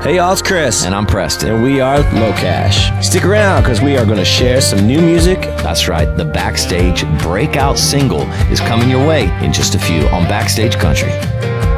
Hey y'all, it's Chris. And I'm Preston. And we are Low Cash. Stick around because we are going to share some new music. That's right, the Backstage breakout single is coming your way in just a few on Backstage Country.